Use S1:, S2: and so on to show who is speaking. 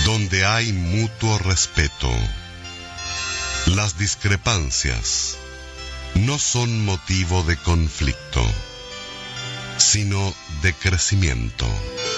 S1: donde hay mutuo respeto. Las discrepancias no son motivo de conflicto, sino de crecimiento.